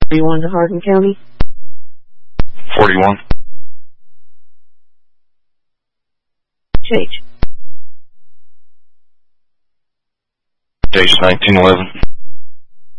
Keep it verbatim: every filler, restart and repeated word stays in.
forty-one to Hardin County. forty-one. Change. Dash nineteen eleven.